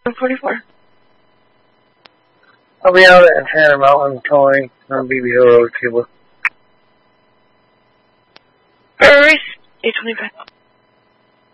44. I'll be out at Hannah Mountain towing on BBO Road, Cuba. Race 825.